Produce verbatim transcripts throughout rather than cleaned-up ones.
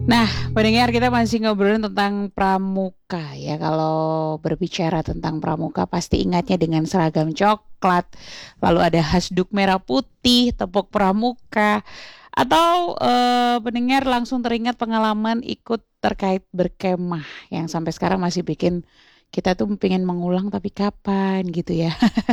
Nah, pendengar kita masih ngobrolin tentang pramuka ya. Kalau berbicara tentang pramuka pasti ingatnya dengan seragam coklat, lalu ada hasduk merah putih, tepuk pramuka, atau eh, pendengar langsung teringat pengalaman ikut terkait berkemah yang sampai sekarang masih bikin kita tuh pengen mengulang tapi kapan gitu ya.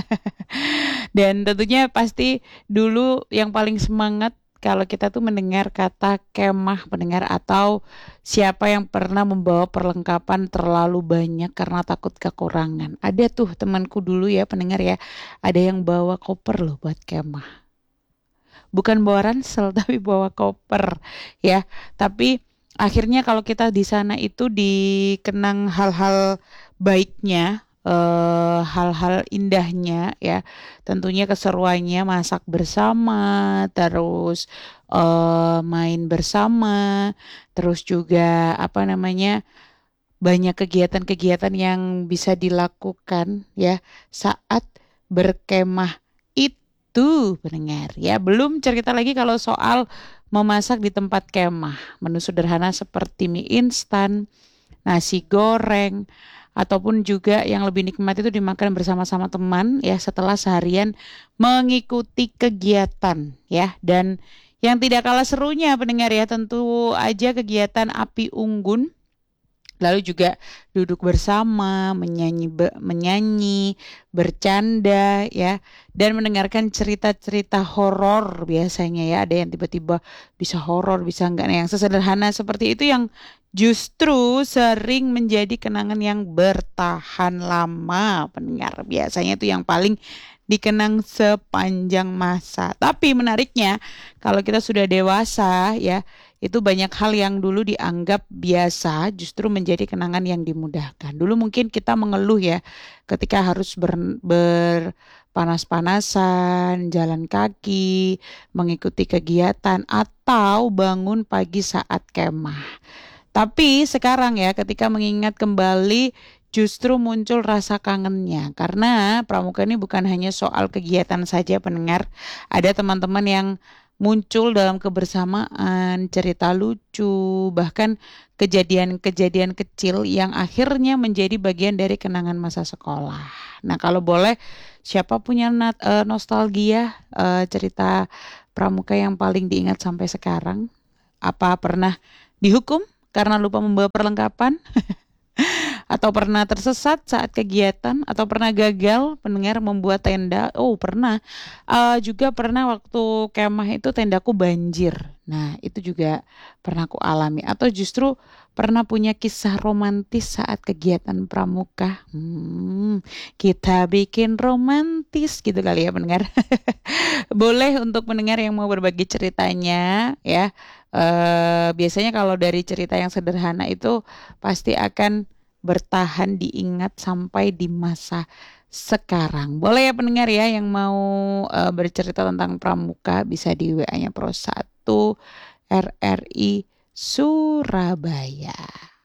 Dan tentunya pasti dulu yang paling semangat kalau kita tuh mendengar kata kemah pendengar atau siapa yang pernah membawa perlengkapan terlalu banyak karena takut kekurangan. Ada tuh temanku dulu ya pendengar ya, ada yang bawa koper loh buat kemah. Bukan bawa ransel tapi bawa koper ya. Tapi akhirnya kalau kita di sana itu dikenang hal-hal baiknya, eh, hal-hal indahnya ya. Tentunya keseruannya masak bersama, terus eh, main bersama, terus juga apa namanya banyak kegiatan-kegiatan yang bisa dilakukan ya saat berkemah itu pendengar ya. Belum cerita lagi kalau soal memasak di tempat kemah. Menu sederhana seperti mie instan, nasi goreng, ataupun juga yang lebih nikmat itu dimakan bersama-sama teman ya setelah seharian mengikuti kegiatan ya. Dan yang tidak kalah serunya pendengar ya tentu aja kegiatan api unggun. Lalu juga duduk bersama, menyanyi, be- menyanyi, bercanda, ya, dan mendengarkan cerita-cerita horor biasanya ya. Ada yang tiba-tiba bisa horor, bisa enggak. Nah, yang sesederhana seperti itu yang justru sering menjadi kenangan yang bertahan lama, pendengar. Biasanya itu yang paling dikenang sepanjang masa. Tapi menariknya, kalau kita sudah dewasa, ya itu banyak hal yang dulu dianggap biasa justru menjadi kenangan yang dimudahkan. Dulu mungkin kita mengeluh ya ketika harus ber, berpanas-panasan, jalan kaki, mengikuti kegiatan atau bangun pagi saat kemah. Tapi sekarang ya ketika mengingat kembali justru muncul rasa kangennya karena pramuka ini bukan hanya soal kegiatan saja pendengar. Ada teman-teman yang muncul dalam kebersamaan, cerita lucu, bahkan kejadian-kejadian kecil yang akhirnya menjadi bagian dari kenangan masa sekolah. Nah, kalau boleh siapa punya nat- eh, nostalgia eh, cerita pramuka yang paling diingat sampai sekarang? Apa pernah dihukum karena lupa membawa perlengkapan? Atau pernah tersesat saat kegiatan? Atau pernah gagal pendengar membuat tenda? Oh pernah. Eh, juga pernah waktu kemah itu tendaku banjir. Nah itu juga pernah aku alami. Atau justru pernah punya kisah romantis saat kegiatan pramuka. Hmm, kita bikin romantis gitu kali ya pendengar. Boleh untuk pendengar yang mau berbagi ceritanya ya. Eh, biasanya kalau dari cerita yang sederhana itu pasti akan bertahan diingat sampai di masa sekarang. Boleh ya pendengar ya yang mau eh, bercerita tentang pramuka bisa di W A-nya Pro satu R R I Surabaya.